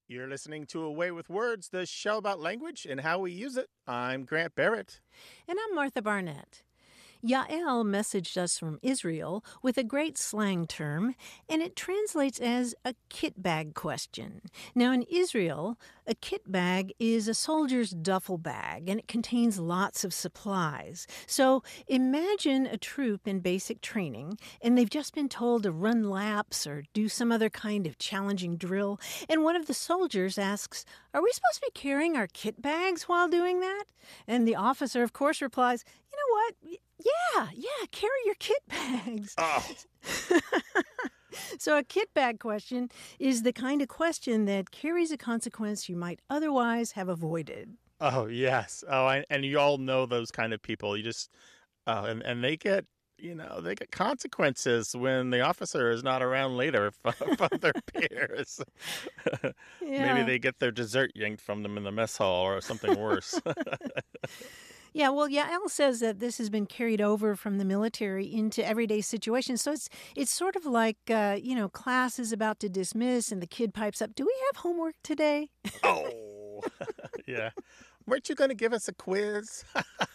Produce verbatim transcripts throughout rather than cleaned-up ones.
You're listening to A Way with Words, the show about language and how we use it. I'm Grant Barrett. And I'm Martha Barnett. Yael messaged us from Israel with a great slang term, and it translates as a kit bag question. Now, in Israel, a kit bag is a soldier's duffel bag, and it contains lots of supplies. So imagine a troop in basic training, and they've just been told to run laps or do some other kind of challenging drill, and one of the soldiers asks, "Are we supposed to be carrying our kit bags while doing that?" And the officer, of course, replies, "You know what? Yeah, yeah, carry your kit bags." Oh. So a kit bag question is the kind of question that carries a consequence you might otherwise have avoided. Oh, yes. Oh, I, and you all know those kind of people. You just, uh, and, and they get, you know, they get consequences when the officer is not around later from, from their peers. Yeah. Maybe they get their dessert yanked from them in the mess hall or something worse. Yeah, well, Yael says that this has been carried over from the military into everyday situations. So it's it's sort of like, uh, you know, class is about to dismiss and the kid pipes up, "Do we have homework today?" Oh, yeah. Weren't you going to give us a quiz?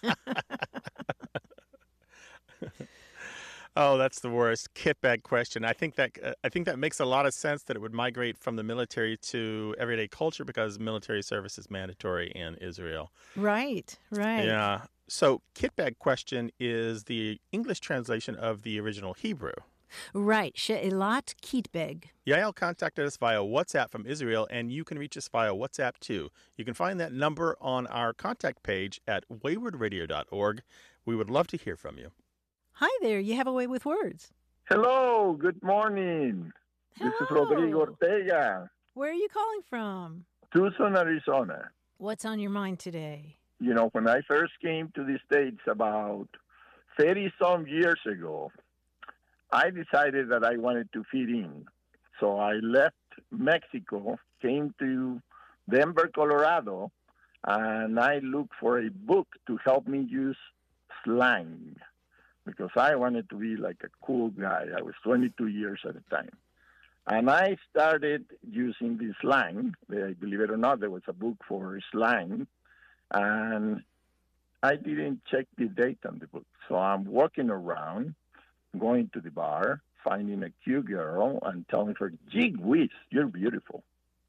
Oh, that's the worst. Kit bag question. I think that uh, I think that makes a lot of sense that it would migrate from the military to everyday culture because military service is mandatory in Israel. Right, right. Yeah. So kit bag question is the English translation of the original Hebrew. Right, she'elat kitbeg. Yael contacted us via WhatsApp from Israel, and you can reach us via WhatsApp too. You can find that number on our contact page at wayward radio dot org. We would love to hear from you. Hi there, you have a way with words. Hello, good morning. Hello. This is Rodrigo Ortega, Where are you calling from? Tucson, Arizona. What's on your mind today? You know, when I first came to the States about thirty-some years ago, I decided that I wanted to fit in. So I left Mexico, came to Denver, Colorado, and I looked for a book to help me use slang because I wanted to be like a cool guy. I was twenty-two years at the time. And I started using the slang. Believe it or not, there was a book for slang. And I didn't check the date on the book. So I'm walking around, going to the bar, finding a cute girl, and telling her, "Gee whiz, you're beautiful."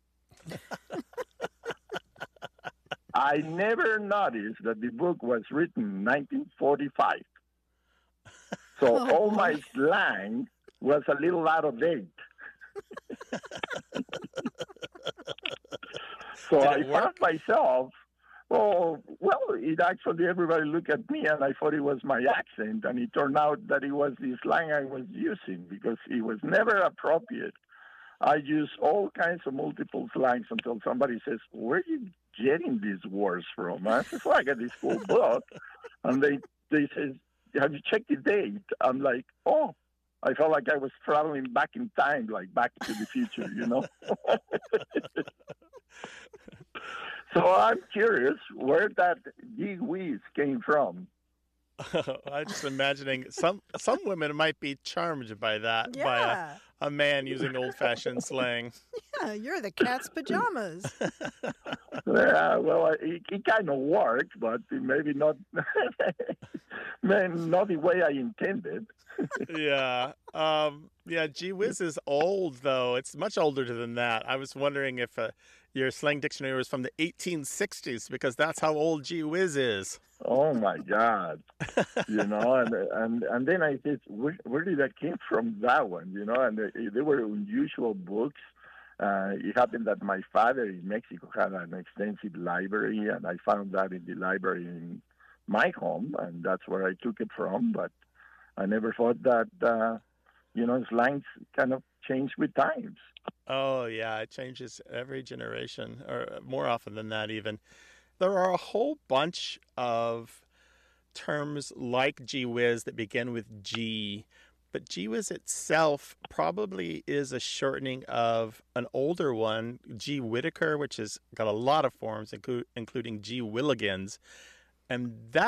I never noticed that the book was written in nineteen forty-five. So Oh, all boy. my slang was a little out of date. So Did I it work? found myself, oh, well, it actually, everybody looked at me and I thought it was my accent. And it turned out that it was the slang I was using because it was never appropriate. I use all kinds of multiple slangs until somebody says, "Where are you getting these words from?" I said, "Well, I got this cool book." And they, they says, "Have you checked the date?" I'm like, "Oh." I felt like I was traveling back in time, like Back to the Future, you know? So I'm curious where that gee whiz came from. I'm just imagining some some women might be charmed by that, by Yeah, a, a man using old-fashioned slang. yeah, you're the cat's pajamas. Yeah, well, it, it kind of worked, but maybe not, man, not the way I intended. Yeah. Um, yeah, gee whiz is old, though. It's much older than that. I was wondering if uh, your slang dictionary was from the eighteen sixties, because that's how old gee whiz is. Oh my God, you know, and and and then I said, where, where did that came from? That one, you know, and they, they were unusual books. Uh, it happened that my father in Mexico had an extensive library, and I found that in the library in my home, and that's where I took it from. But I never thought that, uh, you know, slangs kind of change with times. Oh, yeah, it changes every generation, or more often than that, even. There are a whole bunch of terms like gee whiz that begin with G, but gee whiz itself probably is a shortening of an older one, G Whittaker, which has got a lot of forms, inclu- including G Willigans. And that